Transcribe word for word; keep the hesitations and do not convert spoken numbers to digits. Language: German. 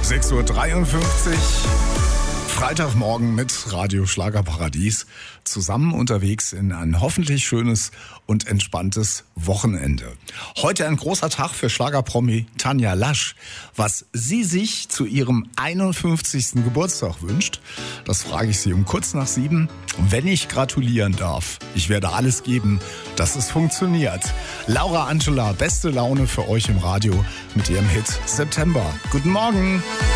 sechs Uhr dreiundfünfzig, Freitagmorgen mit Radio Schlagerparadies. Zusammen unterwegs in ein hoffentlich schönes und entspanntes Wochenende. Heute ein großer Tag für Schlagerpromi Tanja Lasch. Was sie sich zu ihrem einundfünfzigsten Geburtstag wünscht, das frage ich sie um kurz nach sieben. Wenn ich gratulieren darf, ich werde alles geben, dass es funktioniert. Laura Angela, beste Laune für euch im Radio mit ihrem Hit September. Guten Morgen.